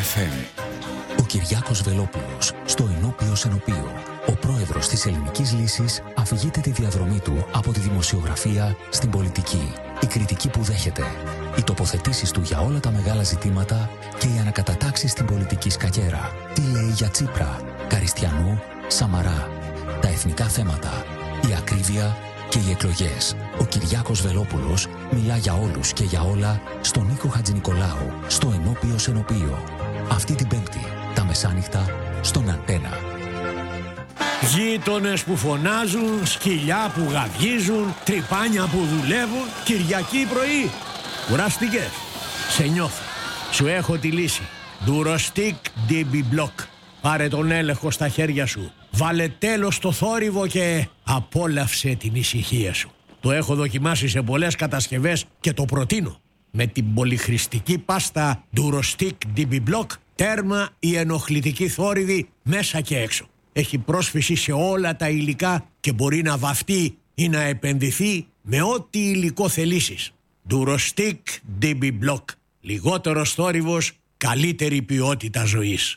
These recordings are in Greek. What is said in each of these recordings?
FM. Ο Κυριάκος Βελόπουλος στο ενώπιο σενοπείο. Ο πρόεδρος της Ελληνικής Λύσης αφηγείται τη διαδρομή του από τη δημοσιογραφία στην πολιτική. Η κριτική που δέχεται, οι τοποθετήσεις του για όλα τα μεγάλα ζητήματα και οι ανακατατάξεις στην πολιτική σκακέρα. Τι λέει για Τσίπρα, Καριστιανού, Σαμαρά. Τα εθνικά θέματα, η ακρίβεια και οι εκλογές. Ο Κυριάκος Βελόπουλος μιλά για όλους και για όλα στον Νίκο Χατζηνικολάου, στο ενώπιο σενοπείο. Αυτή την Πέμπτη, τα μεσάνυχτα, στον Αντένα. Γείτονες που φωνάζουν, σκυλιά που γαβγίζουν, τρυπάνια που δουλεύουν. Κυριακή πρωί. Κουράστηκες? Σε νιώθω. Σου έχω τη λύση. Durostic DB Block. Πάρε τον έλεγχο στα χέρια σου. Βάλε τέλος στο θόρυβο και απόλαυσε την ησυχία σου. Το έχω δοκιμάσει σε πολλές κατασκευές και το προτείνω. Με την πολυχρηστική πάστα Durostic DB Block, τέρμα η ενοχλητική θόρυβη μέσα και έξω. Έχει πρόσφυση σε όλα τα υλικά και μπορεί να βαφτεί ή να επενδυθεί με ό,τι υλικό θελήσεις. Durostic DB Block. Λιγότερος θόρυβος, καλύτερη ποιότητα ζωής.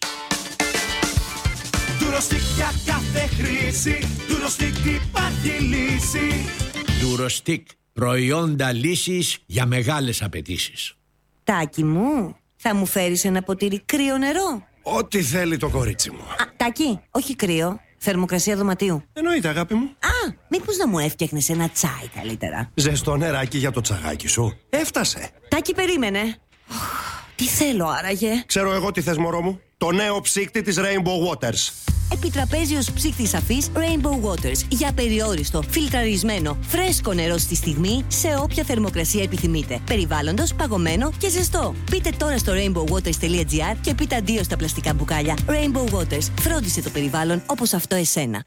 Durostic για κάθε χρήση. Durostic υπάρχει λύση. Durostic. Προϊόντα λύσης για μεγάλες απαιτήσεις. Τάκη μου, θα μου φέρεις ένα ποτήρι κρύο νερό? Ό,τι θέλει το κορίτσι μου. Τάκη, όχι κρύο. Θερμοκρασία δωματίου. Εννοείται, αγάπη μου. Μήπως να μου έφτιαχνες ένα τσάι καλύτερα? Ζεστό νεράκι για το τσαγάκι σου. Έφτασε. Τάκη, περίμενε. Τι θέλω άραγε? Ξέρω εγώ τι θες, μωρό μου. Το νέο ψύκτη της Rainbow Waters. Επιτραπέζιος ψύκτης αφής Rainbow Waters. Για περιόριστο, φιλτραρισμένο, φρέσκο νερό στη στιγμή, σε όποια θερμοκρασία επιθυμείτε. Περιβάλλοντος, παγωμένο και ζεστό. Μπείτε τώρα στο rainbowwaters.gr και πείτε αντίο στα πλαστικά μπουκάλια. Rainbow Waters. Φρόντισε το περιβάλλον όπως αυτό εσένα.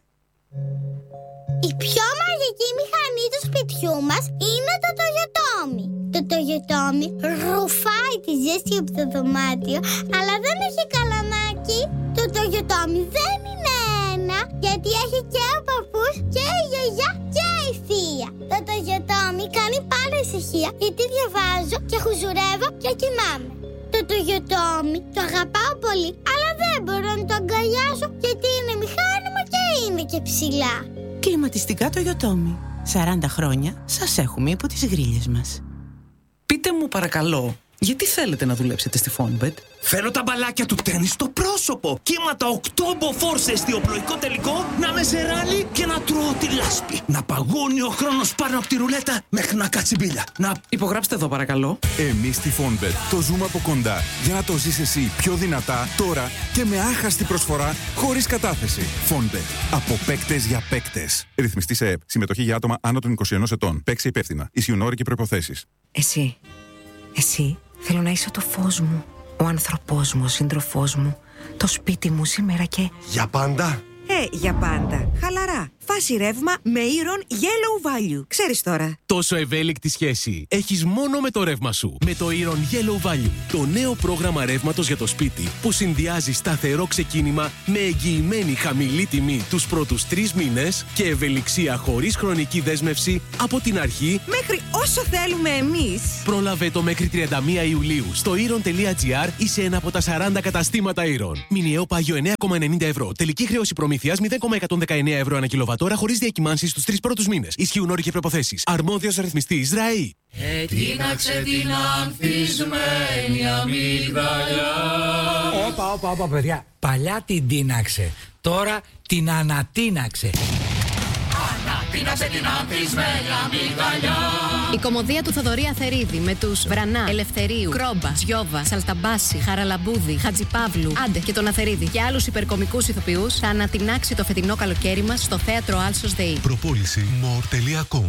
Η πιο μαγική μηχανή του σπιτιού μας είναι το Toyotomi. Το Toyotomi ρουφάει τη ζέστη από το δωμάτιο, αλλά δεν έχει καλαμάκι. Το Toyotomi δεν είναι ένα, γιατί έχει και ο παππούς και η γιαγιά και η θεία. Το Toyotomi κάνει πάντα ησυχία, γιατί διαβάζω και χουζουρεύω και κοιμάμαι. Το Toyotomi το αγαπάω πολύ, αλλά δεν μπορώ να το αγκαλιάσω, γιατί είναι μηχάνημα και είναι και ψηλά. Κλιματιστικά Toyotomi. 40 χρόνια σας έχουμε υπό τις γρίλες μας. Πείτε μου παρακαλώ, γιατί θέλετε να δουλέψετε στη Fonbet? Θέλω τα μπαλάκια του τένις στο πρόσωπο. Κύματα 8 μποφόρ σε εστιοπλοϊκό τελικό, να με σε ράλι και να τρώω τη λάσπη. Να παγώνει ο χρόνος πάνω από τη ρουλέτα μέχρι να κάτσει μπίλια. Υπογράψτε εδώ παρακαλώ. Εμείς στη Fonbet το ζούμε από κοντά για να το ζεις εσύ πιο δυνατά τώρα και με άχαστη προσφορά χωρίς κατάθεση. Fonbet. Από παίκτες για παίκτες. Ρυθμιστή σε ΕΠ. Συμμετοχή για άτομα άνω των 21 ετών. Παίξε υπεύθυνα. Ισχύουν όροι και προϋποθέσεις. Εσύ, θέλω να είσαι το φως μου, ο άνθρωπός μου, ο σύντροφός μου, το σπίτι μου σήμερα και... Για πάντα. Για πάντα. Χαλαρά. Φάση ρεύμα με Iron Yellow Value. Ξέρεις τώρα. Τόσο ευέλικτη σχέση έχεις μόνο με το ρεύμα σου. Με το Iron Yellow Value. Το νέο πρόγραμμα ρεύματος για το σπίτι που συνδυάζει σταθερό ξεκίνημα με εγγυημένη χαμηλή τιμή τους πρώτους 3 μήνες και ευελιξία χωρίς χρονική δέσμευση από την αρχή μέχρι όσο θέλουμε εμείς. Πρόλαβε το μέχρι 31 Ιουλίου στο Iron.gr ή σε ένα από τα 40 καταστήματα Iron. Μηνιαίο πάγιο 9,90 ευρώ. Τελική χρέωση προμήθειας 0,119 ευρώ ανά κιλοβατόρα χωρίς διακυμάνσεις στους 3 πρώτους μήνες. Ισχύουν όροι και προϋποθέσεις. Αρμόδιος ρυθμιστής ΡΑΗ. Τίναξε την ανθισμένη αμύγδαλια. Όπα, παιδιά. Παλιά την τίναξε. Τώρα την ανατίναξε. Ανατίναξε την ανθισμένη αμύγδαλια. Η κωμωδία του Θοδωρή Αθερίδη με τους Βρανά, Ελευθερίου, Κρόμπα, Τζιόβα, Σαλταμπάση, Χαραλαμπούδη, Χατζιπαύλου, Άντε και τον Αθερίδη και άλλους υπερκομικούς ηθοποιούς θα ανατινάξει το φετινό καλοκαίρι μας στο θέατρο Άλσος ΔΕΗ. Προπόληση more.com.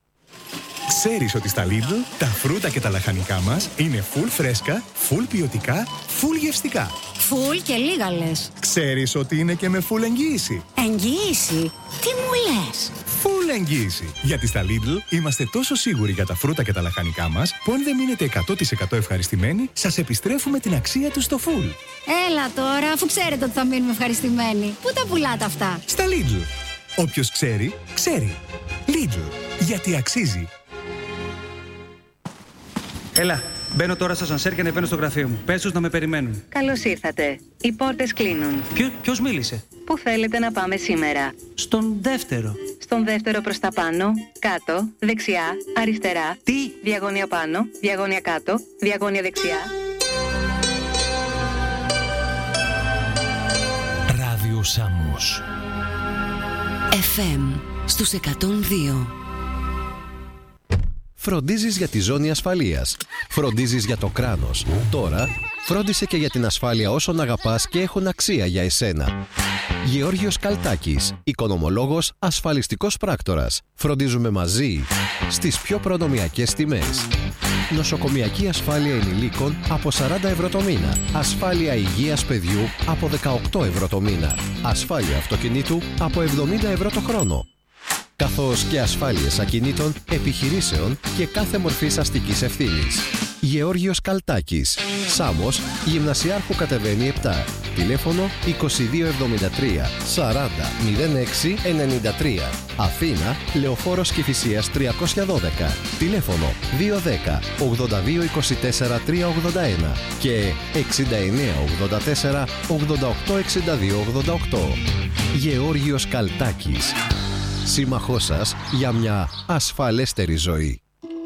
Ξέρεις ότι στα Lidl τα φρούτα και τα λαχανικά μας είναι full φρέσκα, full ποιοτικά, full γευστικά. Φουλ και λίγα λες. Ξέρεις ότι είναι και με full εγγύηση. Εγγύηση? Τι μου λες? Full εγγύηση. Γιατί στα Lidl είμαστε τόσο σίγουροι για τα φρούτα και τα λαχανικά μας που αν δεν μείνετε 100% ευχαριστημένοι, σας επιστρέφουμε την αξία του στο full. Έλα τώρα, αφού ξέρετε ότι θα μείνουμε ευχαριστημένοι. Πού τα πουλάτε αυτά? Στα Lidl. Όποιος ξέρει, ξέρει. Lidl. Γιατί αξίζει. Έλα, Μπαίνω τώρα στο ασανσέρ και ανεβαίνω στο γραφείο μου. Πες τους να με περιμένουν. Καλώς ήρθατε. Οι πόρτες κλείνουν. Ποιος μίλησε? Πού θέλετε να πάμε σήμερα? Στον δεύτερο. Στον δεύτερο προς τα πάνω, κάτω, δεξιά, αριστερά. Τι? Διαγώνια πάνω, διαγώνια κάτω, διαγώνια δεξιά. Ράδιο Σάμος. FM στους 102. Φροντίζεις για τη ζώνη ασφαλείας. Φροντίζεις για το κράνος. Τώρα, φρόντισε και για την ασφάλεια όσων αγαπάς και έχουν αξία για εσένα. Γεώργιος Καλτάκης, οικονομολόγος, ασφαλιστικός πράκτορας. Φροντίζουμε μαζί στις πιο προνομιακές τιμές. Νοσοκομιακή ασφάλεια ενηλίκων από 40 ευρώ το μήνα. Ασφάλεια υγείας παιδιού από 18 ευρώ το μήνα. Ασφάλεια αυτοκινήτου από 70 ευρώ το χρόνο. Καθώς και ασφάλειες ακινήτων, επιχειρήσεων και κάθε μορφής αστικής ευθύνης. Γεώργιος Καλτάκης, Σάμος, Γυμνασιάρχου κατεβαίνει 7. Τηλέφωνο 2273 40 06 93. Αθήνα, Λεωφόρος Κηφισίας 312. Τηλέφωνο 210 82 24 381 και 69 84 88 62 88. Γεώργιος Καλτάκης, σύμμαχός σας για μια ασφαλέστερη ζωή.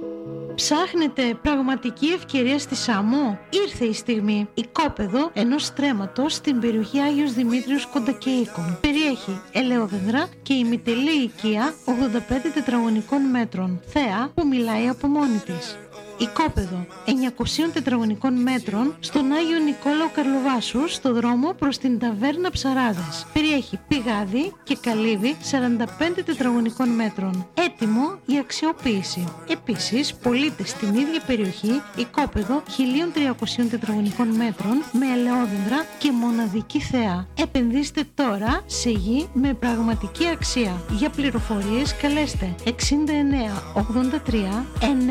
Ψάχνετε πραγματική ευκαιρία στη Σάμο? Ήρθε η στιγμή. Οικόπεδο ενός στρέμματος στην περιοχή Άγιος Δημήτριος Κοντακεΐκων. Περιέχει ελαιόδεντρα και ημιτελή οικία 85 τετραγωνικών μέτρων. Θέα που μιλάει από μόνη της. Οικόπεδο 900 τετραγωνικών μέτρων στον Άγιο Νικόλαο Καρλοβάσου, στο δρόμο προς την ταβέρνα Ψαράδας. Περιέχει πηγάδι και καλύβι 45 τετραγωνικών μέτρων. Έτοιμο η αξιοποίηση. Επίσης, πωλείται στην ίδια περιοχή οικόπεδο 1300 τετραγωνικών μέτρων με ελαιόδεντρα και μοναδική θέα. Επενδύστε τώρα σε γη με πραγματική αξία. Για πληροφορίες καλέστε 69 83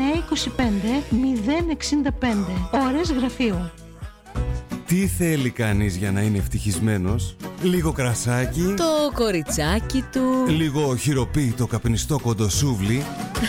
925 065. Ώρες γραφείου. Τι θέλει κανείς για να είναι ευτυχισμένος? Λίγο κρασάκι, το κοριτσάκι του, λίγο χειροποίητο καπνιστό κοντοσούβλι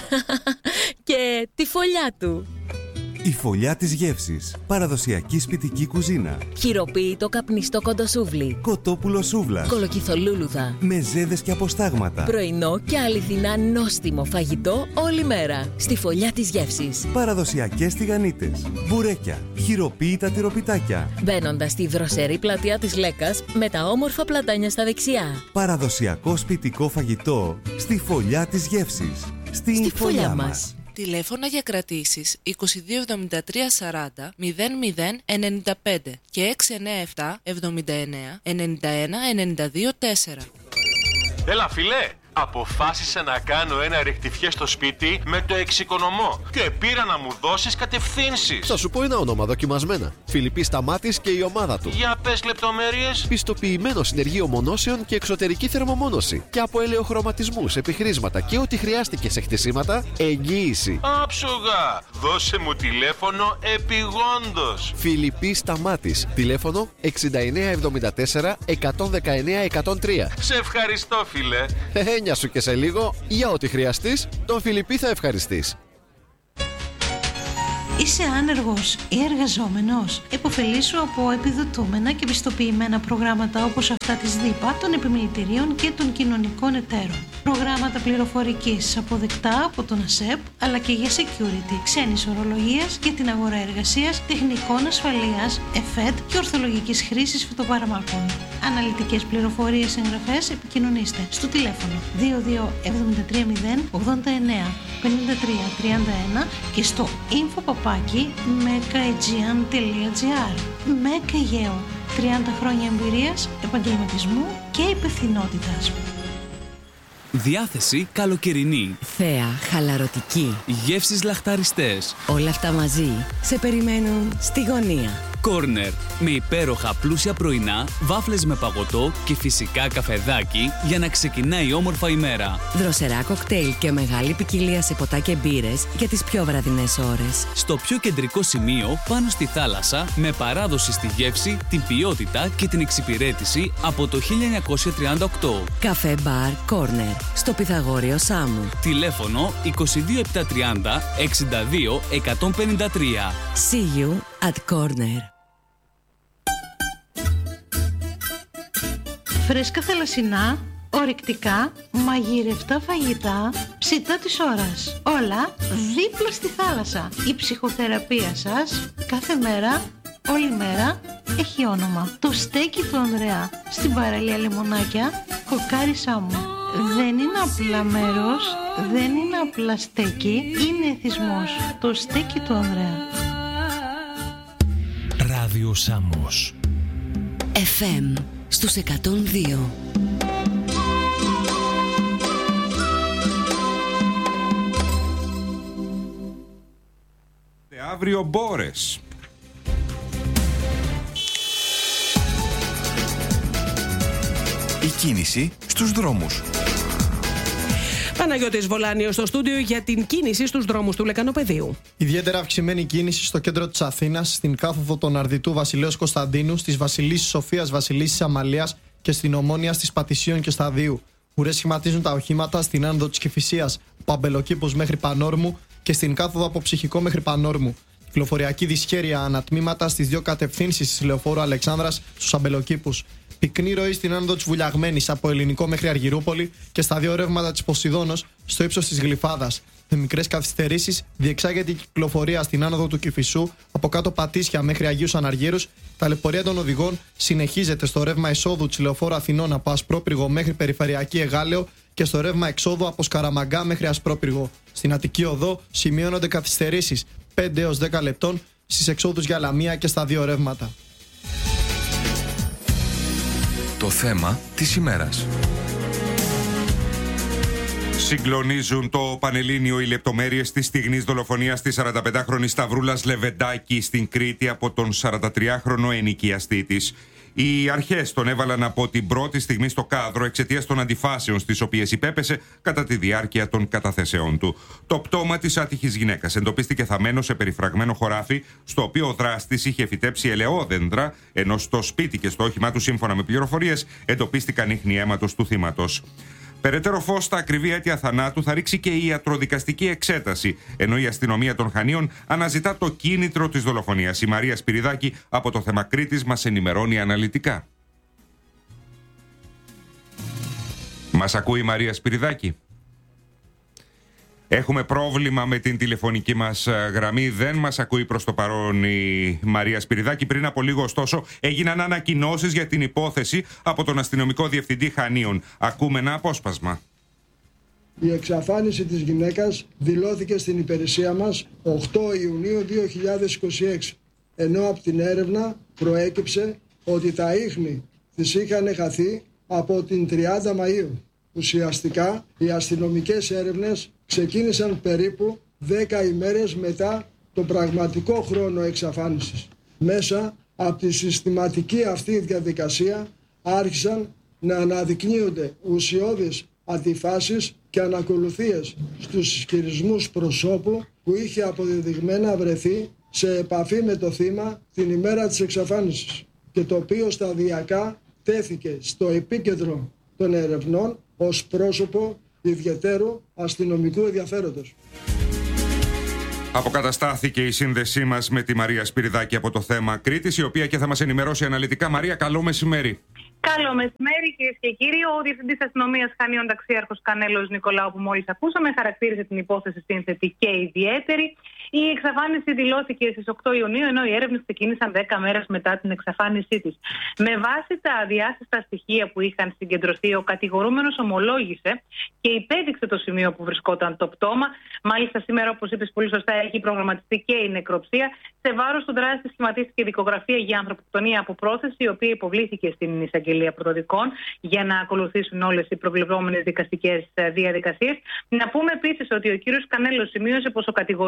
και τη φωλιά του. Η φωλιά της γεύσης. Παραδοσιακή σπιτική κουζίνα. Χειροποίητο καπνιστό κοντοσούβλι. Κοτόπουλο σούβλας. Κολοκυθολούλουδα. Μεζέδες και αποστάγματα. Πρωινό και αληθινά νόστιμο φαγητό όλη μέρα. Στη φωλιά της γεύσης. Παραδοσιακές τηγανίτες. Μπουρέκια. Χειροποίητα τυροπιτάκια. Μπαίνοντας στη δροσερή πλατεία της Λέκας με τα όμορφα πλατάνια στα δεξιά. Παραδοσιακό σπιτικό φαγητό. Στη φωλιά της γεύσης. Στη φωλιά μας. Τηλέφωνα για κρατήσεις 2273 40 00 95 και 697 79 91 92 4. Έλα φίλε, αποφάσισα να κάνω ένα ρεκτιφιέ στο σπίτι με το εξοικονομώ και πήρα να μου δώσεις κατευθύνσεις. Θα σου πω ένα όνομα δοκιμασμένα. Φιλιππής Σταμάτης και η ομάδα του. Για πες λεπτομέρειες. Πιστοποιημένο συνεργείο μονώσεων και εξωτερική θερμομόνωση. Και από ελαιοχρωματισμούς, επιχρήσματα και ό,τι χρειάστηκε σε χτισήματα, εγγύηση. Άψογα! Δώσε μου τηλέφωνο επιγόντως. Φιλιππής Σταμάτης. Τηλέφωνο 6974 119 103. Σε ευχαριστώ φίλε. Έννοια σου και σε λίγο, για ό,τι χρειαστείς, τον Φιλιππή θα ευχαριστείς. Είσαι άνεργος ή εργαζόμενος? Εποφελήσου από επιδοτούμενα και πιστοποιημένα προγράμματα όπως αυτά της ΔΥΠΑ, των επιμελητηρίων και των κοινωνικών εταίρων. Προγράμματα πληροφορικής αποδεκτά από τον ΑΣΕΠ, αλλά και για security, ξένης ορολογίας, για την αγορά εργασίας, τεχνικών ασφαλείας, ΕΦΕΤ και ορθολογικής χρήσης φυτοπαραμάκων. Αναλυτικές πληροφορίες, εγγραφές, επικοινωνήστε στο τηλέφωνο 2273 89 53 31 και στο info@mekaegean.gr. Μέκα Αιγαίο, 30 χρόνια εμπειρίας, επαγγελματισμού και υπευθυνότητας. Διάθεση καλοκαιρινή. Θέα χαλαρωτική. Γεύσεις λαχταριστές. Όλα αυτά μαζί σε περιμένουν στη γωνία. Corner. Με υπέροχα πλούσια πρωινά, βάφλες με παγωτό και φυσικά καφεδάκι για να ξεκινάει όμορφα η μέρα. Δροσερά κοκτέιλ και μεγάλη ποικιλία σε ποτά και μπύρες για τις πιο βραδινές ώρες. Στο πιο κεντρικό σημείο, πάνω στη θάλασσα, με παράδοση στη γεύση, την ποιότητα και την εξυπηρέτηση από το 1938. Καφέ Μπαρ Corner, στο Πυθαγόριο Σάμου. Τηλέφωνο 22730 62 153. See you at Corner. Φρέσκα θαλασσινά, ορεικτικά, μαγειρευτά φαγητά, ψητά της ώρας. Όλα δίπλα στη θάλασσα. Η ψυχοθεραπεία σας κάθε μέρα, όλη μέρα έχει όνομα. Το στέκι του Ανδρέα στην παραλία Λεμονάκια, Κοκάρι Σάμου. Δεν είναι απλά μέρος, δεν είναι απλά στέκι, είναι εθισμός. Το στέκι του Ανδρέα. Ράδιο Σάμος. FM στους 102. Αύριο Μπόρες. Η κίνηση στους δρόμους. Παναγιώτης Βολάνιος στο στούντιο για την κίνηση στους δρόμους του Λεκανοπεδίου. Ιδιαίτερα αυξημένη κίνηση στο κέντρο της Αθήνας, στην κάθοδο των Αρδιτού Βασιλέως Κωνσταντίνου, στις Βασιλίσσης Σοφίας, Βασιλίσσης Αμαλίας και στην Ομόνια στις Πατησίων και Σταδίου. Ουρές σχηματίζουν τα οχήματα στην άνοδο της Κηφισίας, από Αμπελοκήπους μέχρι Πανόρμου και στην κάθοδο από Ψυχικό μέχρι Πανόρμου. Κυκλοφοριακή δυσχέρεια ανατμήματα στις δύο κατευθύνσεις της Λεωφόρου Αλεξάνδρας στους Αμπελοκήπους. Πυκνή ροή στην άνοδο της Βουλιαγμένης από Ελληνικό μέχρι Αργυρούπολη και στα δύο ρεύματα της Ποσειδώνος στο ύψος της Γλυφάδας. Με μικρές καθυστερήσεις διεξάγεται η κυκλοφορία στην άνοδο του Κηφισού από κάτω Πατήσια μέχρι Αγίους Αναργύρους. Τα λεωφορεία των οδηγών συνεχίζεται στο ρεύμα εισόδου της Λεωφόρου Αθηνών από Ασπρόπυργο μέχρι Περιφερειακή Εγάλεο και στο ρεύμα εξόδου από Σκαραμαγκά μέχρι Ασπρόπυργο. Στην Αττική Οδό σημειώνονται καθυστερήσεις 5 έως 10 λεπτών στις εξόδους για Λαμία και στα δύο ρεύματα. Το θέμα της ημέρας. Συγκλονίζουν το Πανελλήνιο οι λεπτομέρειες της στιγνής δολοφονίας της 45χρονης Σταυρούλας Λεβεντάκη στην Κρήτη από τον 43χρονο ενοικιαστή της. Οι αρχές τον έβαλαν από την πρώτη στιγμή στο κάδρο εξαιτίας των αντιφάσεων στις οποίες υπέπεσε κατά τη διάρκεια των καταθέσεών του. Το πτώμα της άτυχης γυναίκας εντοπίστηκε θαμμένο σε περιφραγμένο χωράφι, στο οποίο ο δράστης είχε φυτέψει ελαιόδεντρα, ενώ στο σπίτι και στο όχημά του, σύμφωνα με πληροφορίες, εντοπίστηκαν ίχνη αίματος του θύματος. Περαιτέρω φως στα ακριβή αίτια θανάτου θα ρίξει και η ιατροδικαστική εξέταση, ενώ η αστυνομία των Χανίων αναζητά το κίνητρο της δολοφονίας. Η Μαρία Σπυριδάκη από το θέμα Κρήτης μας ενημερώνει αναλυτικά. Μας ακούει η Μαρία Σπυριδάκη? Έχουμε πρόβλημα με την τηλεφωνική μας γραμμή. Δεν μας ακούει προς το παρόν η Μαρία Σπυριδάκη. Πριν από λίγο, ωστόσο, έγιναν ανακοινώσεις για την υπόθεση από τον αστυνομικό διευθυντή Χανίων. Ακούμε ένα απόσπασμα. Η εξαφάνιση της γυναίκας δηλώθηκε στην υπηρεσία μας 8 Ιουνίου 2026, ενώ από την έρευνα προέκυψε ότι τα ίχνη της είχαν χαθεί από την 30 Μαΐου. Ουσιαστικά, οι αστυνομικές έρευνες ξεκίνησαν περίπου 10 ημέρες μετά τον πραγματικό χρόνο εξαφάνισης. Μέσα από τη συστηματική αυτή διαδικασία άρχισαν να αναδεικνύονται ουσιώδεις αντιφάσεις και ανακολουθίες στους ισχυρισμούς προσώπου που είχε αποδεδειγμένα βρεθεί σε επαφή με το θύμα την ημέρα της εξαφάνισης και το οποίο σταδιακά τέθηκε στο επίκεντρο των ερευνών ως πρόσωπο ιδιαιτέρου αστυνομικού ενδιαφέροντος. Αποκαταστάθηκε η σύνδεσή μας με τη Μαρία Σπυριδάκη από το θέμα Κρήτης, η οποία και θα μας ενημερώσει αναλυτικά. Μαρία, καλό μεσημέρι. Καλό μεσημέρι, κυρίες και κύριοι. Ο Διευθυντής Αστυνομίας Χανίων, ταξίαρχος Κανέλος Νικολάου, που μόλις ακούσαμε, χαρακτήρισε την υπόθεση σύνθετη και ιδιαίτερη. Η εξαφάνιση δηλώθηκε στις 8 Ιουνίου, ενώ οι έρευνες ξεκίνησαν 10 μέρες μετά την εξαφάνισή της. Με βάση τα αδιάσυστα στοιχεία που είχαν συγκεντρωθεί, ο κατηγορούμενος ομολόγησε και υπέδειξε το σημείο που βρισκόταν το πτώμα. Μάλιστα, σήμερα, όπως είπες πολύ σωστά, έχει προγραμματιστεί και η νεκροψία. Σε βάρος του δράστη σχηματίστηκε δικογραφία για ανθρωποκτονία από πρόθεση, η οποία υποβλήθηκε στην εισαγγελία πρωτοδικών για να ακολουθήσουν όλες οι προβλεπόμενες δικαστικές διαδικασίες. Να πούμε επίσης ότι ο κύριος Κανέλος σημείωσε πως ο κατηγορούμενος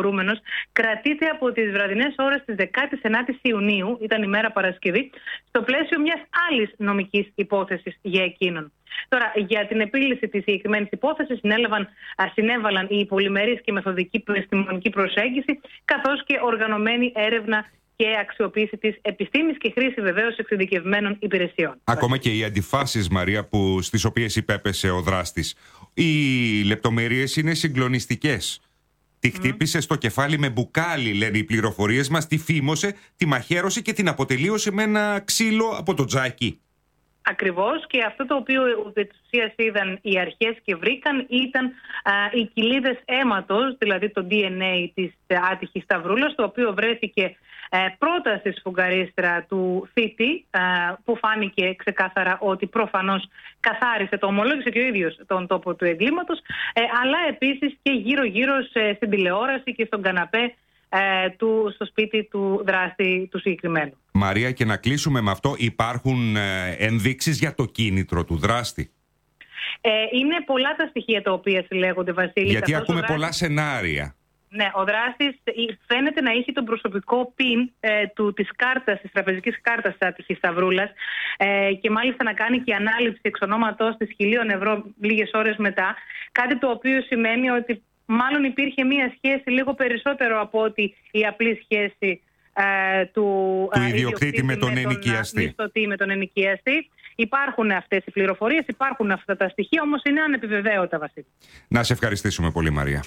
κρατείται από τις βραδινές ώρες της 19ης Ιουνίου, ήταν ημέρα Παρασκευή, στο πλαίσιο μιας άλλης νομικής υπόθεσης για εκείνον. Τώρα, για την επίλυση της συγκεκριμένης υπόθεσης συνέβαλαν η πολυμερής και μεθοδική επιστημονική προσέγγιση, καθώς και οργανωμένη έρευνα και αξιοποίηση της επιστήμης και χρήση βεβαίως εξειδικευμένων υπηρεσιών. Ακόμα και οι αντιφάσεις, Μαρία, στις οποίες υπέπεσε ο δράστης. Οι λεπτομέρειες είναι συγκλονιστικές. Τη χτύπησε στο κεφάλι με μπουκάλι, λένε οι πληροφορίες μας, τη φήμωσε, τη μαχαίρωσε και την αποτελείωσε με ένα ξύλο από το τζάκι. Ακριβώς, και αυτό το οποίο της ουσίας είδαν οι αρχές και βρήκαν ήταν οι κοιλίδες αίματος, δηλαδή το DNA της άτυχης σταυρούλας, το οποίο βρέθηκε πρώτα στη σφουγγαρίστρα του θήτη, που φάνηκε ξεκάθαρα ότι προφανώς καθάρισε, το ομολόγησε και ο ίδιος τον τόπο του εγκλήματος, αλλά επίσης και γύρω-γύρω στην τηλεόραση και στον καναπέ στο σπίτι του δράστη του συγκεκριμένου. Μαρία, και να κλείσουμε με αυτό, υπάρχουν ενδείξεις για το κίνητρο του δράστη? Είναι πολλά τα στοιχεία τα οποία συλλέγονται, Βασίλη. Γιατί ακούμε πολλά σενάρια. Ναι, ο δράστης φαίνεται να είχε τον προσωπικό PIN της τραπεζικής κάρτας της άτυχης σταυρούλας, και μάλιστα να κάνει και ανάληψη εξ ονόματός της 1.000 ευρώ λίγες ώρες μετά, κάτι το οποίο σημαίνει ότι μάλλον υπήρχε μία σχέση λίγο περισσότερο από ότι η απλή σχέση του ιδιοκτήτη με τον ενοικιαστή. Με τον ενοικιαστή. Υπάρχουν αυτές οι πληροφορίες, υπάρχουν αυτά τα στοιχεία, όμως είναι ανεπιβεβαίωτα, Βασίλη. Να σε ευχαριστήσουμε πολύ, Μαρία.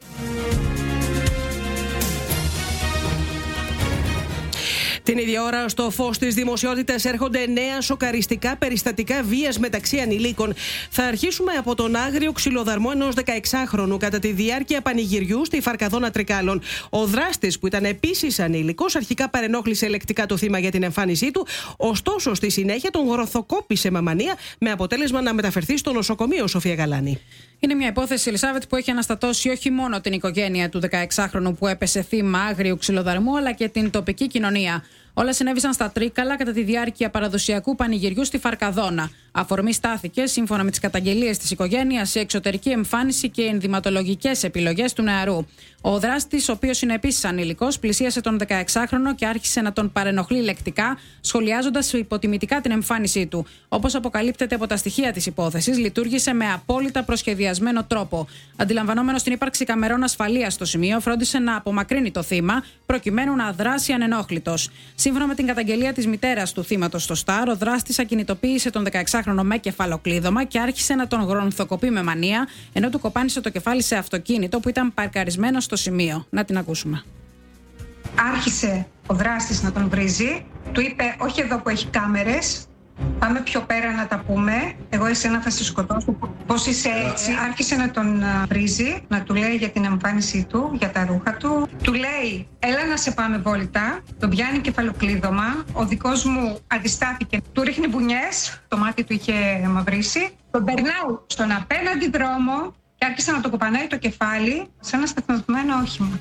Την ίδια ώρα, στο φως της δημοσιότητας έρχονται νέα σοκαριστικά περιστατικά βίας μεταξύ ανηλίκων. Θα αρχίσουμε από τον άγριο ξυλοδαρμό ενός 16χρονου κατά τη διάρκεια πανηγυριού στη Φαρκαδόνα Τρικάλων. Ο δράστης, που ήταν επίσης ανήλικος, αρχικά παρενόχλησε ελεκτικά το θύμα για την εμφάνισή του, ωστόσο στη συνέχεια τον γροθοκόπησε με μανία, με αποτέλεσμα να μεταφερθεί στο νοσοκομείο. Σοφία Γαλάνη. Είναι μια υπόθεση, Ελισάβετ, που έχει αναστατώσει όχι μόνο την οικογένεια του 16χρονου που έπεσε θύμα άγριου ξυλοδαρμού, αλλά και την τοπική κοινωνία. Όλα συνέβησαν στα Τρίκαλα κατά τη διάρκεια παραδοσιακού πανηγυριού στη Φαρκαδόνα. Αφορμή στάθηκε, σύμφωνα με τις καταγγελίες της οικογένειας, η εξωτερική εμφάνιση και οι ενδυματολογικές επιλογές του νεαρού. Ο δράστης, ο οποίος είναι επίσης ανήλικος, πλησίασε τον 16χρονο και άρχισε να τον παρενοχλεί λεκτικά, σχολιάζοντας υποτιμητικά την εμφάνισή του. Όπως αποκαλύπτεται από τα στοιχεία της υπόθεσης, λειτουργήσε με απόλυτα προσχεδιασμένο τρόπο. Αντιλαμβανόμενος την ύπαρξη καμερών ασφαλείας στο σημείο, φρόντισε να απομακρύνει το θύμα, προκειμένου να δράσει ανενόχλητος. Σύμφωνα με την καταγγελία της μητέρας του θύματος στο Σταρ, ο δράστης ακινητοποίησε τον 16χρονο με κεφαλοκλείδωμα και άρχισε να τον γρονθοκοπεί με μανία, ενώ του κοπάνισε το κεφάλι σε αυτοκίνητο που ήταν παρκαρισμένο στο σημείο. Να την ακούσουμε. Άρχισε ο δράστης να τον βρίζει. Του είπε: όχι εδώ που έχει κάμερες. Πάμε πιο πέρα να τα πούμε. Εγώ εσένα θα σε σκοτώσω. Πώς είσαι έτσι? Άρχισε να τον βρίζει, να του λέει για την εμφάνισή του, για τα ρούχα του. Του λέει: έλα να σε πάμε βόλτα. Τον πιάνει κεφαλοκλείδωμα. Ο δικός μου αντιστάθηκε. Του ρίχνει μπουνιές. Το μάτι του είχε μαυρίσει. Τον περνάει στον απέναντι δρόμο και άρχισε να το κοπανάει το κεφάλι σε ένα σταθμευμένο όχημα.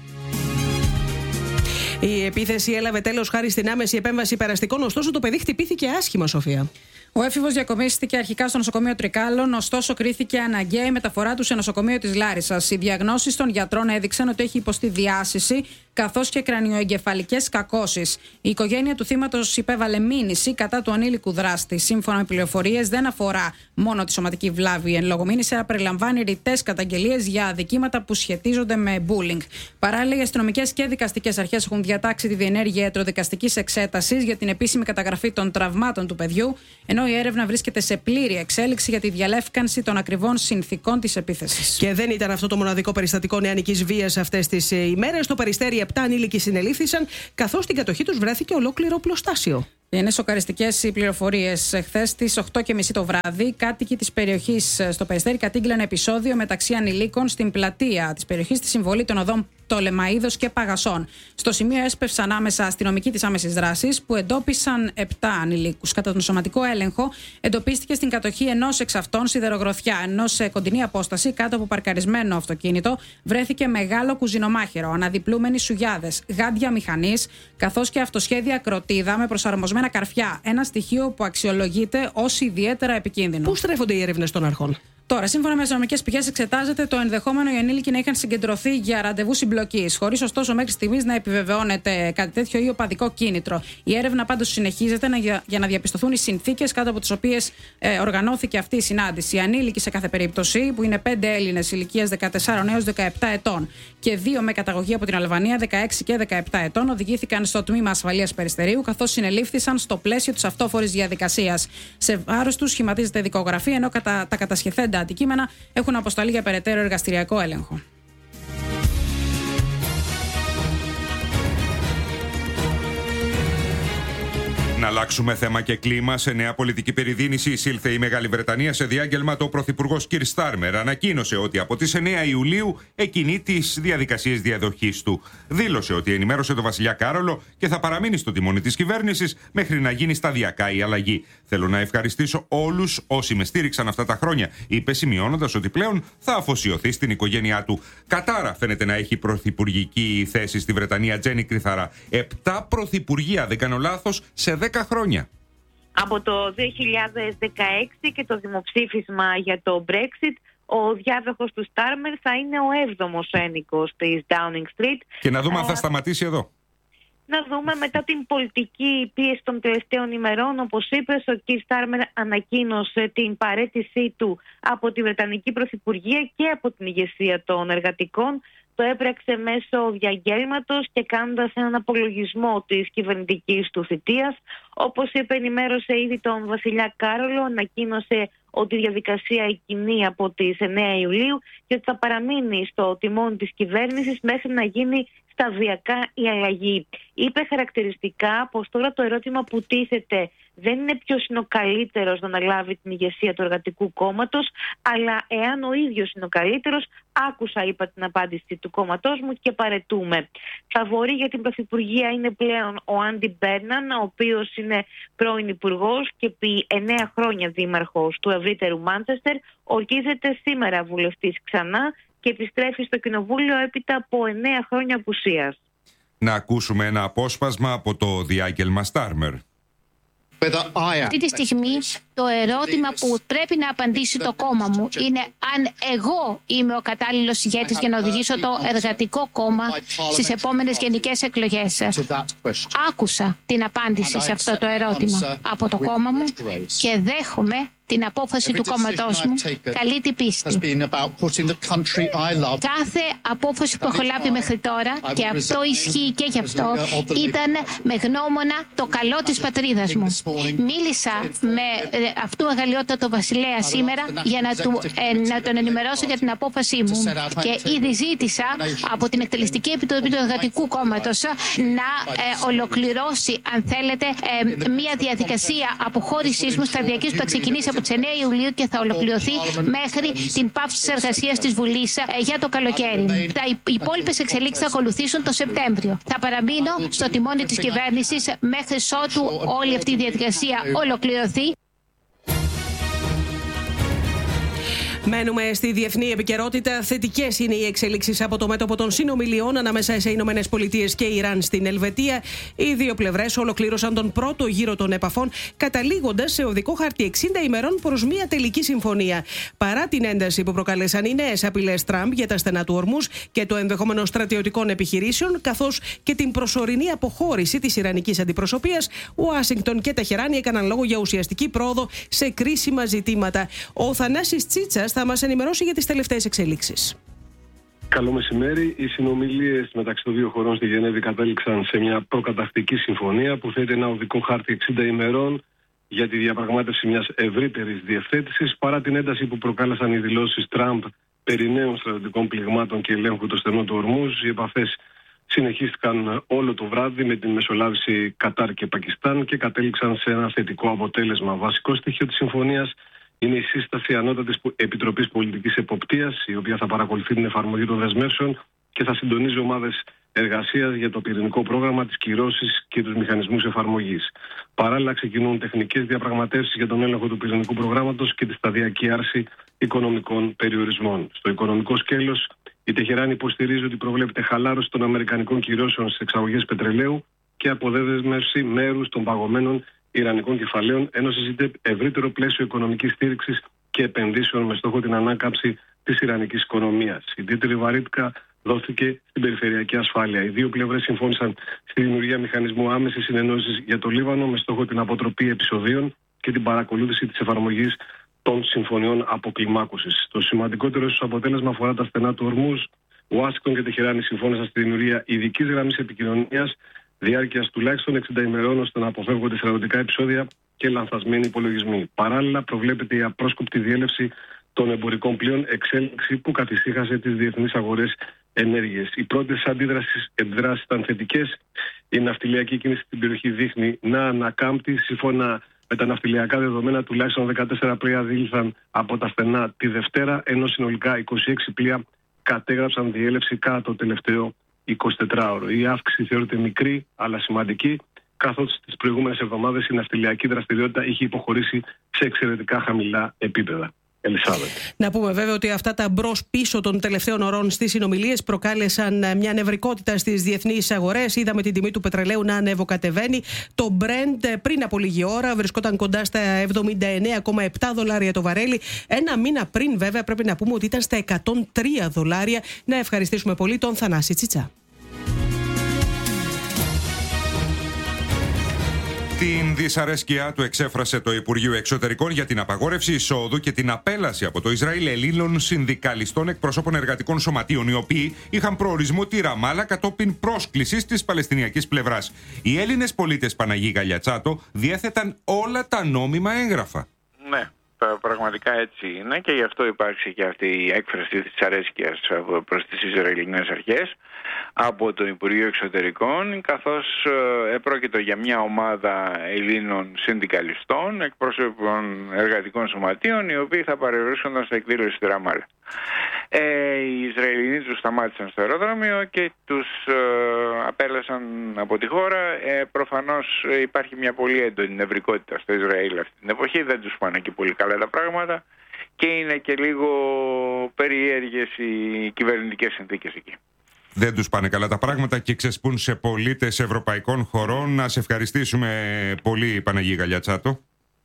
Η επίθεση έλαβε τέλος χάρη στην άμεση επέμβαση περαστικών, ωστόσο το παιδί χτυπήθηκε άσχημα, Σοφία. Ο έφηβος διακομίστηκε αρχικά στο νοσοκομείο Τρικάλων, ωστόσο κρίθηκε αναγκαία η μεταφορά του σε νοσοκομείο της Λάρισσας. Οι διαγνώσεις των γιατρών έδειξαν ότι έχει υποστεί διάσηση καθώς και κρανιοεγκεφαλικές κακώσεις. Η οικογένεια του θύματος υπέβαλε μήνυση κατά του ανήλικου δράστη. Σύμφωνα με πληροφορίες, δεν αφορά μόνο τη σωματική βλάβη εν λόγω μήνυση, αλλά περιλαμβάνει ρητές καταγγελίες για αδικήματα που σχετίζονται με bullying. Παράλληλα, οι αστυνομικές και δικαστικές αρχές έχουν διατάξει τη διενέργεια ιατροδικαστικής εξέτασης για την επίσημη καταγραφή των τραυμάτων του παιδιού, ενώ η έρευνα βρίσκεται σε πλήρη εξέλιξη για τη διαλεύκανση των ακριβών συνθηκών της επίθεσης. Και δεν ήταν αυτό το μοναδικό περιστατικό νεανικής βίας αυτές τις ημέρες. Στο Περιστέρι 7 ανήλικοι συνελήφθησαν, καθώς στην κατοχή τους βρέθηκε ολόκληρο οπλοστάσιο. Είναι σοκαριστικές οι πληροφορίες. Χθες στις 8:30 το βράδυ, κάτοικοι της περιοχής στο Περιστέρι κατήγγειλαν επεισόδιο μεταξύ ανηλίκων στην πλατεία της περιοχής στη συμβολή των οδών Πτολεμαΐδος και Παγασών. Στο σημείο έσπευσαν άμεσα αστυνομικοί της άμεσης δράσης που εντόπισαν 7 ανηλίκους. Κατά τον σωματικό έλεγχο, εντοπίστηκε στην κατοχή ενός εξ αυτών σιδερογροθιά, ενώ σε κοντινή απόσταση κάτω από παρκαρισμένο αυτοκίνητο βρέθηκε μεγάλο κουζινομάχαιρο, αναδιπλούμενοι σουγιάδες, γάντια μηχανής, καθώς και αυτοσχέδια κροτίδα με προσαρμοσμένα καρφιά. Ένα στοιχείο που αξιολογείται ως ιδιαίτερα επικίνδυνο. Πού στρέφονται οι έρευνες των αρχών? Τώρα, σύμφωνα με αστυνομικές πηγές, εξετάζεται το ενδεχόμενο οι ανήλικοι να είχαν συγκεντρωθεί για ραντεβού συμπλοκής, χωρίς ωστόσο μέχρι στιγμής να επιβεβαιώνεται κάτι τέτοιο ή οπαδικό κίνητρο. Η έρευνα πάντως συνεχίζεται για να διαπιστωθούν οι συνθήκες κάτω από τις οποίες οργανώθηκε αυτή η συνάντηση. Οι ανήλικοι σε κάθε περίπτωση, που είναι 5 Έλληνες ηλικίας 14 έως 17 ετών και 2 με καταγωγή από την Αλβανία 16 και 17 ετών, οδηγήθηκαν στο τμήμα ασφαλείας Περιστερίου, καθώς συνελήφθησαν στο πλαίσιο της αυτόφορης διαδικασίας. Σε βάρος τους σχηματίζεται δικογραφία, ενώ τα κατασχεθέντα αντικείμενα έχουν αποσταλεί για περαιτέρω εργαστηριακό έλεγχο. Να αλλάξουμε θέμα και κλίμα. Σε νέα πολιτική περιδίνηση εισήλθε η Μεγάλη Βρετανία σε διάγγελμα. Το πρωθυπουργός Κιρ Στάρμερ ανακοίνωσε ότι από τις 9 Ιουλίου εκκινεί τις διαδικασίες διαδοχής του. Δήλωσε ότι ενημέρωσε τον βασιλιά Κάρολο και θα παραμείνει στο τιμόνι της κυβέρνησης μέχρι να γίνει σταδιακά η αλλαγή. Θέλω να ευχαριστήσω όλους όσοι με στήριξαν αυτά τα χρόνια, είπε, σημειώνοντας ότι πλέον θα αφοσιωθεί στην οικογένειά του. Κατάρα φαίνεται να έχει πρωθυπουργική θέση στη Βρετανία, Τζένι Κρυθαρά. 7 πρωθυπουργία, δεν κάνω λάθος, σε 10 χρόνια. Από το 2016 και το δημοψήφισμα για το Brexit, ο διάδοχος του Στάρμερ θα είναι ο 7ος ένικος της Downing Street. Και να δούμε αν θα σταματήσει εδώ. Να δούμε μετά την πολιτική πίεση των τελευταίων ημερών. Όπως είπες, ο Κιρ Στάρμερ ανακοίνωσε την παραίτησή του από τη Βρετανική Πρωθυπουργία και από την ηγεσία των εργατικών. Το έπραξε μέσω διαγγέλματος και κάνοντας έναν απολογισμό της κυβερνητικής του θητείας. Όπως είπε, ενημέρωσε ήδη τον βασιλιά Κάρολο, ανακοίνωσε ότι η διαδικασία εκκινεί από τις 9 Ιουλίου και ότι θα παραμείνει στο τιμόνι της κυβέρνησης μέχρι να γίνει σταδιακά η αλλαγή. Είπε χαρακτηριστικά πως τώρα το ερώτημα που τίθεται δεν είναι ποιος είναι ο καλύτερος να αναλάβει την ηγεσία του Εργατικού Κόμματος, αλλά εάν ο ίδιος είναι ο καλύτερος. Άκουσα, είπα, την απάντηση του κόμματός μου και παρετούμε. Φαβορί για την πρωθυπουργία είναι πλέον ο Άντι Μπέρναν, ο οποίος είναι πρώην υπουργός και επί 9 χρόνια δήμαρχος του ευρύτερου Μάντσεστερ. Ορκίζεται σήμερα βουλευτής ξανά και επιστρέφει στο κοινοβούλιο έπειτα από 9 χρόνια απουσίας. Να ακούσουμε ένα απόσπασμα από το διάγγελμα Στάρμερ. Αυτή τη στιγμή το ερώτημα που πρέπει να απαντήσει το κόμμα μου είναι αν εγώ είμαι ο κατάλληλος ηγέτης για να οδηγήσω το Εργατικό Κόμμα στις επόμενες γενικές εκλογές. Άκουσα την απάντηση σε αυτό το ερώτημα από το κόμμα μου και δέχομαι την απόφαση του κόμματός μου, καλή την πίστη. Κάθε απόφαση που έχω λάβει μέχρι τώρα, και αυτό ισχύει και γι' αυτό, ήταν με γνώμονα το καλό της πατρίδας μου. Μίλησα με αυτού αγαλιότατο βασιλέα σήμερα για να τον ενημερώσω για την απόφασή μου. Και ήδη ζήτησα από την Εκτελεστική Επιτροπή του Εργατικού Κόμματος να ολοκληρώσει, αν θέλετε, μια διαδικασία αποχώρησής μου σταδιακής που θα ξεκινήσει από τις 9 Ιουλίου και θα ολοκληρωθεί μέχρι την πάυση της εργασίας της Βουλής για το καλοκαίρι. Τα υπόλοιπες εξελίξεις θα ακολουθήσουν το Σεπτέμβριο. Θα παραμείνω στο τιμόνι της κυβέρνησης μέχρι ότου όλη αυτή η διαδικασία ολοκληρωθεί. Μένουμε στη διεθνή επικαιρότητα. Θετικές είναι οι εξελίξεις από το μέτωπο των συνομιλιών ανάμεσα σε Ηνωμένες Πολιτείες και Ιράν στην Ελβετία. Οι δύο πλευρές ολοκλήρωσαν τον πρώτο γύρο των επαφών, καταλήγοντας σε οδικό χάρτη 60 ημερών προς μια τελική συμφωνία. Παρά την ένταση που προκαλέσαν οι νέες απειλές Τραμπ για τα στενά του Ορμούζ και το ενδεχόμενο στρατιωτικών επιχειρήσεων, καθώς και την προσωρινή αποχώρηση της Ιρανικής αντιπροσωπείας, Ουάσιγκτον και Τεχεράνη έκαναν λόγο για ουσιαστική πρόοδο σε κρίσιμα ζητήματα. Ο Θανάσης Τσίτσας θα μας ενημερώσει για τις τελευταίες εξελίξεις. Καλό μεσημέρι. Οι συνομιλίες μεταξύ των δύο χωρών στη Γενέβη κατέληξαν σε μια προκαταρκτική συμφωνία που θέτει ένα οδικό χάρτη 60 ημερών για τη διαπραγμάτευση μιας ευρύτερης διευθέτησης. Παρά την ένταση που προκάλεσαν οι δηλώσεις Τραμπ περί νέων στρατιωτικών πληγμάτων και ελέγχου του στενού του Ορμούζ, οι επαφές συνεχίστηκαν όλο το βράδυ με την μεσολάβηση Κατάρ και Πακιστάν και κατέληξαν σε ένα θετικό αποτέλεσμα. Βασικό στοιχείο της συμφωνίας είναι η σύσταση Ανώτατης Επιτροπής Πολιτικής Εποπτείας, η οποία θα παρακολουθεί την εφαρμογή των δεσμεύσεων και θα συντονίζει ομάδες εργασίας για το πυρηνικό πρόγραμμα, τις κυρώσεις και τους μηχανισμούς εφαρμογής. Παράλληλα, ξεκινούν τεχνικές διαπραγματεύσεις για τον έλεγχο του πυρηνικού προγράμματος και τη σταδιακή άρση οικονομικών περιορισμών. Στο οικονομικό σκέλος, η Τεχεράνη υποστηρίζει ότι προβλέπεται χαλάρωση των αμερικανικών κυρώσεων στις εξαγωγές πετρελαίου και αποδέσμευση μέρους των παγωμένων Ιρανικών κεφαλαίων, ενώ συζητείται ευρύτερο πλαίσιο οικονομικής στήριξης και επενδύσεων με στόχο την ανάκαμψη της ιρανικής οικονομίας. Ιδιαίτερη βαρύτητα δόθηκε στην περιφερειακή ασφάλεια. Οι δύο πλευρές συμφώνησαν στη δημιουργία μηχανισμού άμεσης συνεννόησης για το Λίβανο με στόχο την αποτροπή επεισοδίων και την παρακολούθηση της εφαρμογής των συμφωνιών αποκλιμάκωσης. Το σημαντικότερο ίσως αποτέλεσμα αφορά τα στενά του Ορμούζ. Ουάσιγκτον και Τεχεράνη συμφώνησαν στη δημιουργία ειδικής γραμμής επικοινωνίας διάρκειας τουλάχιστον 60 ημερών ώστε να αποφεύγονται στρατιωτικά επεισόδια και λανθασμένοι υπολογισμοί. Παράλληλα, προβλέπεται η απρόσκοπτη διέλευση των εμπορικών πλοίων, εξέλιξη που καθησύχασε τις διεθνείς αγορές ενέργειας. Οι πρώτες αντιδράσεις ήταν θετικές. Η ναυτιλιακή κίνηση στην περιοχή δείχνει να ανακάμπτει. Σύμφωνα με τα ναυτιλιακά δεδομένα, τουλάχιστον 14 πλοία δήλθαν από τα στενά τη Δευτέρα, ενώ συνολικά 26 πλοία κατέγραψαν διέλευση κατά το τελευταίο 24ωρο. Η αύξηση θεωρείται μικρή αλλά σημαντική, καθώς τις προηγούμενες εβδομάδες η ναυτιλιακή δραστηριότητα είχε υποχωρήσει σε εξαιρετικά χαμηλά επίπεδα. Ελισάβετ. Να πούμε βέβαια ότι αυτά τα μπρος-πίσω των τελευταίων ωρών στις συνομιλίες προκάλεσαν μια νευρικότητα στις διεθνείς αγορές. Είδαμε την τιμή του πετρελαίου να ανεβοκατεβαίνει. Το Brent πριν από λίγη ώρα βρισκόταν κοντά στα $79,7 το βαρέλι. Ένα μήνα πριν βέβαια πρέπει να πούμε ότι ήταν στα $103. Να ευχαριστήσουμε πολύ τον Θανάση Τσιτσά. Την δυσαρέσκειά του εξέφρασε το Υπουργείο Εξωτερικών για την απαγόρευση εισόδου και την απέλαση από το Ισραήλ Ελλήνων συνδικαλιστών εκπροσώπων εργατικών σωματείων, οι οποίοι είχαν προορισμό τη Ραμάλα κατόπιν πρόσκλησης της Παλαιστινιακής πλευράς. Οι Έλληνες πολίτες, Παναγί Γαλιατσάτο, διέθεταν όλα τα νόμιμα έγγραφα. Ναι, πραγματικά έτσι είναι και γι' αυτό υπάρχει και αυτή η έκφραση της δυσαρέσκειας προς τις Ισραηλινές αρχές από το Υπουργείο Εξωτερικών, καθώς επρόκειτο για μια ομάδα Ελλήνων συνδικαλιστών, εκπρόσωπων εργατικών σωματείων, οι οποίοι θα παρευρίσκονταν σε εκδήλωση στη Ραμάλα. Οι Ισραηλινοί τους σταμάτησαν στο αεροδρόμιο και τους απέλασαν από τη χώρα. Προφανώς υπάρχει μια πολύ έντονη νευρικότητα στο Ισραήλ αυτή την εποχή, δεν τους πάνε και πολύ καλά τα πράγματα και είναι και λίγο περίεργες οι κυβερνητικές συνθήκες εκεί. Δεν τους πάνε καλά τα πράγματα και ξεσπούν σε πολίτες ευρωπαϊκών χωρών. Να σε ευχαριστήσουμε πολύ, Παναγί Γαλιατσάτο.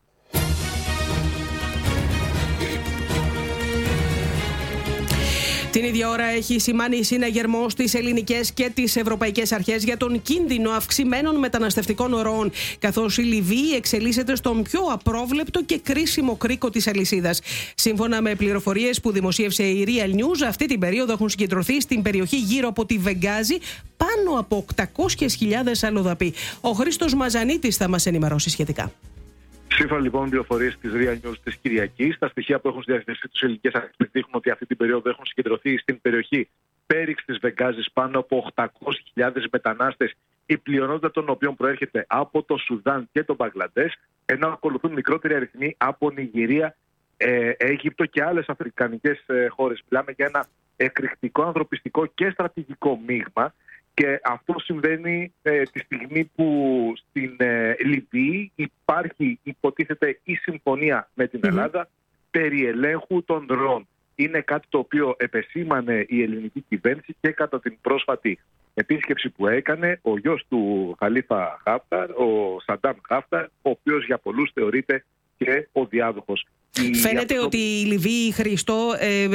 Την ίδια ώρα έχει σημάνει συναγερμό στις ελληνικές και τις ευρωπαϊκές αρχές για τον κίνδυνο αυξημένων μεταναστευτικών ροών, καθώς η Λιβύη εξελίσσεται στον πιο απρόβλεπτο και κρίσιμο κρίκο της αλυσίδας. Σύμφωνα με πληροφορίες που δημοσίευσε η Real News, αυτή την περίοδο έχουν συγκεντρωθεί στην περιοχή γύρω από τη Βεγγάζη πάνω από 800.000 αλλοδαποί. Ο Χρήστος Μαζανίτης θα μας ενημερώσει σχετικά. Σύμφωνα λοιπόν με πληροφορίες της Real News της Κυριακής, τα στοιχεία που έχουν στη διαθεσή τους ελληνικές αρχές δείχνουν ότι αυτή την περίοδο έχουν συγκεντρωθεί στην περιοχή πέριξ της Βεγγάζης πάνω από 800.000 μετανάστες, η πλειονότητα των οποίων προέρχεται από το Σουδάν και το Μπαγκλαντές, ενώ ακολουθούν μικρότεροι αριθμοί από Νιγηρία, Αίγυπτο και άλλες αφρικανικές χώρες. Μιλάμε για ένα εκρηκτικό ανθρωπιστικό και στρατηγικό μείγμα. Και αυτό συμβαίνει τη στιγμή που στην Λιβύη υπάρχει, υποτίθεται, η συμφωνία με την Ελλάδα περί ελέγχου των ροών. Είναι κάτι το οποίο επεσήμανε η ελληνική κυβέρνηση και κατά την πρόσφατη επίσκεψη που έκανε ο γιος του Χαλίφα Χάφταρ, ο Σαντάμ Χάφταρ, ο οποίος για πολλούς θεωρείται και ο διάδοχος. Φαίνεται ότι η Λιβύη, Χριστό,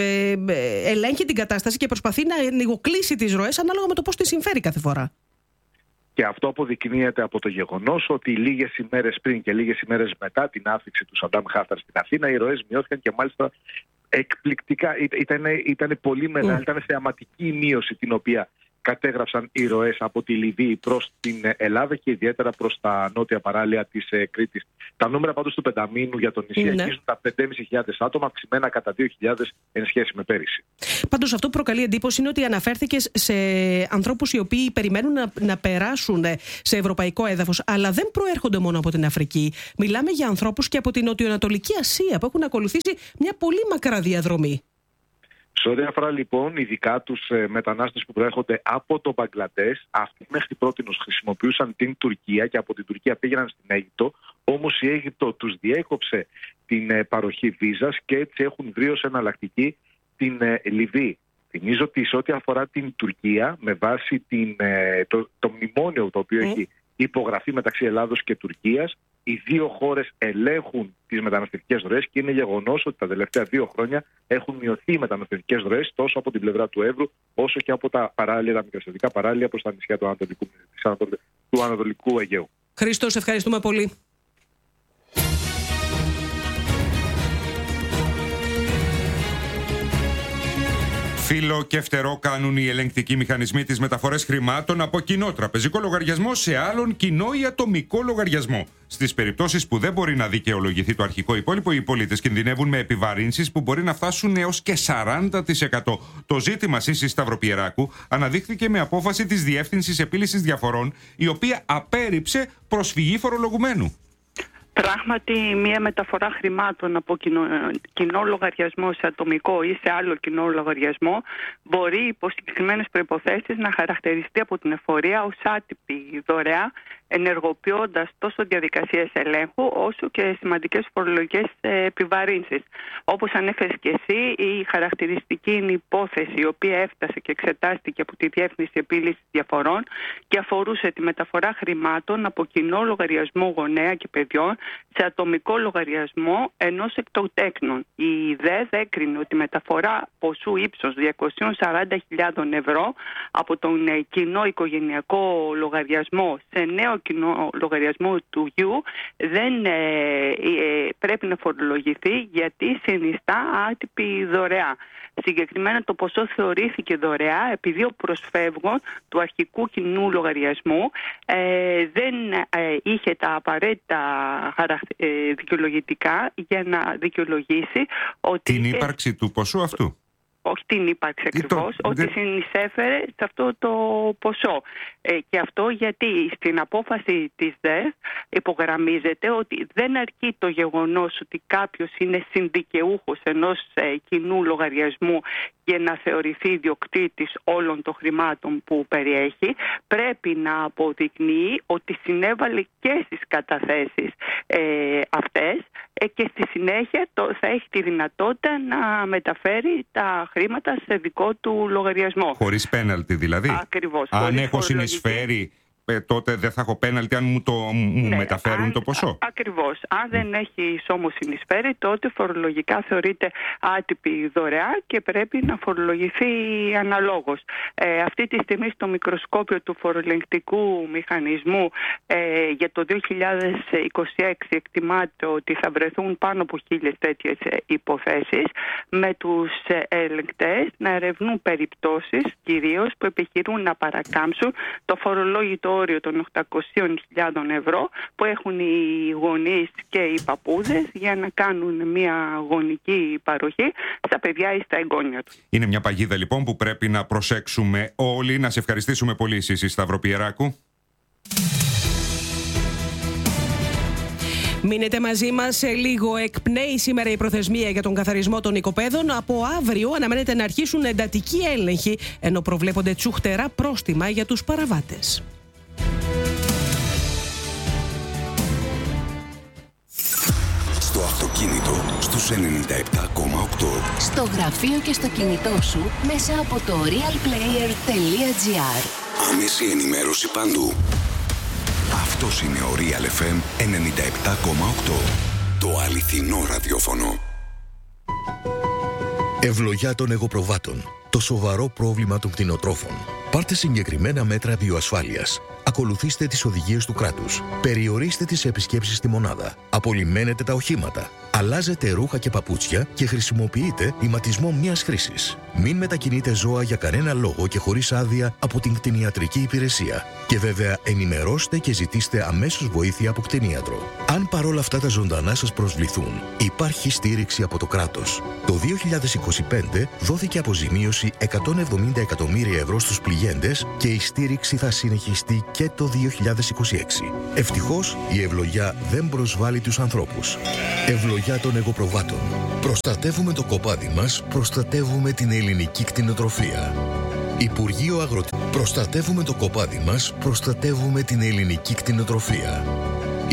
ελέγχει την κατάσταση και προσπαθεί να λιγοκλείσει τις ροές ανάλογα με το πώς τη συμφέρει κάθε φορά. Και αυτό αποδεικνύεται από το γεγονός ότι λίγες ημέρες πριν και λίγες ημέρες μετά την άφηξη του Σαντάμ Χάφταρ στην Αθήνα, οι ροές μειώθηκαν και μάλιστα εκπληκτικά. Ήταν πολύ μεγάλη, ήταν θεαματική η μείωση την οποία κατέγραψαν οι ροές από τη Λιβύη προς την Ελλάδα και ιδιαίτερα προς τα νότια παράλια της Κρήτης. Τα νούμερα πάντως του πενταμήνου για τον νησί αγγίζουν τα 5.500 άτομα, αυξημένα κατά 2.000 εν σχέση με πέρυσι. Πάντως αυτό που προκαλεί εντύπωση είναι ότι αναφέρθηκες σε ανθρώπους οι οποίοι περιμένουν να περάσουν σε ευρωπαϊκό έδαφος, αλλά δεν προέρχονται μόνο από την Αφρική. Μιλάμε για ανθρώπους και από την Νοτιοανατολική Ασία που έχουν ακολουθήσει μια πολύ μακρά διαδρομή. Σε ό,τι αφορά λοιπόν ειδικά τους μετανάστες που προέρχονται από το Μπαγκλαντές, αυτοί μέχρι πρότινος χρησιμοποιούσαν την Τουρκία και από την Τουρκία πήγαιναν στην Αίγυπτο, όμως η Αίγυπτο τους διέκοψε την παροχή βίζας και έτσι έχουν βρει ως εναλλακτική την Λιβύη. Θυμίζω ότι σε ό,τι αφορά την Τουρκία, με βάση το μνημόνιο το οποίο έχει υπογραφεί μεταξύ Ελλάδος και Τουρκίας, Οι δύο χώρες ελέγχουν τις μεταναστευτικές ροές και είναι γεγονός ότι τα τελευταία 2 χρόνια έχουν μειωθεί οι μεταναστευτικές ροές τόσο από την πλευρά του Εύρου όσο και από τα μικρασιατικά παράλια προς τα νησιά του Ανατολικού Αιγαίου. Χρήστο, ευχαριστούμε πολύ. Φύλλο και φτερό κάνουν οι ελεγκτικοί μηχανισμοί της μεταφορές χρημάτων από κοινό τραπεζικό λογαριασμό σε άλλον κοινό ή ατομικό λογαριασμό. Στις περιπτώσεις που δεν μπορεί να δικαιολογηθεί το αρχικό υπόλοιπο, οι πολίτες κινδυνεύουν με επιβαρύνσεις που μπορεί να φτάσουν έως και 40%. Το ζήτημα Σύσης Σταυροπιεράκου αναδείχθηκε με απόφαση της Διεύθυνσης Επίλυσης Διαφορών, η οποία απέρριψε προσφυγή φορολογουμένου. Πράγματι, μία μεταφορά χρημάτων από κοινό λογαριασμό σε ατομικό ή σε άλλο κοινό λογαριασμό μπορεί υπό συγκεκριμένες προϋποθέσεις να χαρακτηριστεί από την εφορία ως άτυπη δωρεά, ενεργοποιώντας τόσο διαδικασίες ελέγχου όσο και σημαντικές φορολογικές επιβαρύνσεις. Όπως ανέφερες και εσύ, η χαρακτηριστική είναι η υπόθεση η οποία έφτασε και εξετάστηκε από τη Διεύθυνση Επίλυσης Διαφορών και αφορούσε τη μεταφορά χρημάτων από κοινό λογαριασμό γονέα και παιδιών σε ατομικό λογαριασμό ενός εκ των τέκνων. Η ΔΕΔ έκρινε ότι η μεταφορά ποσού ύψος 240.000 ευρώ από τον κοινό οικογενειακό λογαριασμό σε νέο κοινό λογαριασμό του γιου δεν πρέπει να φορολογηθεί γιατί συνιστά άτυπη δωρεά. Συγκεκριμένα το ποσό θεωρήθηκε δωρεά επειδή ο προσφεύγων του αρχικού κοινού λογαριασμού δεν είχε τα απαραίτητα δικαιολογητικά για να δικαιολογήσει ότι την ύπαρξη του ποσού αυτού. Όχι την ύπαρξη ακριβώς, ότι συνεισέφερε σε αυτό το ποσό. Και αυτό γιατί στην απόφαση της ΔΕΔ υπογραμμίζεται ότι δεν αρκεί το γεγονός ότι κάποιος είναι συνδικαιούχος ενός κοινού λογαριασμού για να θεωρηθεί ιδιοκτήτης όλων των χρημάτων που περιέχει. Πρέπει να αποδεικνύει ότι συνέβαλε και στις καταθέσεις αυτές και στη συνέχεια θα έχει τη δυνατότητα να μεταφέρει τα χρήματα σε δικό του λογαριασμό. Χωρίς πέναλτι δηλαδή. Ακριβώς. Αν έχω συνεισφέρει, τότε δεν θα έχω πέναλτι αν μου μεταφέρουν το ποσό. Ακριβώς. Αν δεν έχεις όμως συνεισφέρει, τότε φορολογικά θεωρείται άτυπη δωρεά και πρέπει να φορολογηθεί αναλόγως. Αυτή τη στιγμή στο μικροσκόπιο του φοροελεγκτικού μηχανισμού για το 2026 εκτιμάται ότι θα βρεθούν πάνω από 1.000 τέτοιες υποθέσεις, με τους ελεγκτές να ερευνούν περιπτώσεις κυρίως που επιχειρούν να παρακάμψουν το φορολόγητο όριο των 800.000 ευρώ που έχουν οι γονείς και οι παππούδες για να κάνουν μια γονική παροχή στα παιδιά ή στα εγγόνια τους. Είναι μια παγίδα λοιπόν που πρέπει να προσέξουμε όλοι. Να σε ευχαριστήσουμε πολύ, Σύση Σταυροπιεράκου. Μείνετε μαζί μας. Σε λίγο εκπνέει σήμερα η προθεσμία για τον καθαρισμό των οικοπαίδων. Από αύριο αναμένεται να αρχίσουν εντατικοί έλεγχοι, ενώ προβλέπονται τσουχτερά πρόστιμα για τους παραβάτες. Στο αυτοκίνητο στους 97,8. Στο γραφείο και στο κινητό σου μέσα από το realplayer.gr. Άμεση ενημέρωση παντού. Αυτός είναι ο Real FM 97,8. Το αληθινό ραδιόφωνο. Ευλογιά των εγωπροβάτων. Το σοβαρό πρόβλημα των κτηνοτρόφων. Πάρτε συγκεκριμένα μέτρα βιοασφάλειας. Ακολουθήστε τις οδηγίες του κράτους. Περιορίστε τις επισκέψεις στη μονάδα. Απολυμμένετε τα οχήματα. Αλλάζετε ρούχα και παπούτσια και χρησιμοποιείτε ηματισμό μιας χρήσης. Μην μετακινείτε ζώα για κανένα λόγο και χωρίς άδεια από την κτηνιατρική υπηρεσία. Και βέβαια ενημερώστε και ζητήστε αμέσως βοήθεια από κτηνίατρο. Αν παρόλα αυτά τα ζωντανά σας προσβληθούν, υπάρχει στήριξη από το κράτος. Το 2025 δόθηκε αποζημίωση 170 εκατομμύρια ευρώ στους πληγέντες και η στήριξη θα συνεχιστεί και το 2026. Ευτυχώς η ευλογιά δεν προσβάλλει τους ανθρώπους. Ευλογιά των εγωπροβάτων. Προστατεύουμε το κοπάδι μας, προστατεύουμε την ελληνική κτηνοτροφία. Υπουργείο Αγροτικών. Προστατεύουμε το κοπάδι μας, προστατεύουμε την ελληνική κτηνοτροφία.